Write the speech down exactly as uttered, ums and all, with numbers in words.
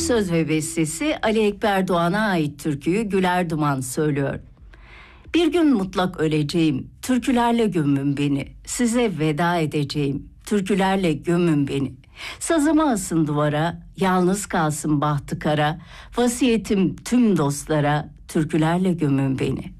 söz ve bestesi Ali Ekber Doğan'a ait türküyü Güler Duman söylüyor. Bir gün mutlak öleceğim, türkülerle gömün beni, size veda edeceğim, türkülerle gömün beni. Sazımı asın duvara, yalnız kalsın bahtı kara, vasiyetim tüm dostlara, türkülerle gömün beni.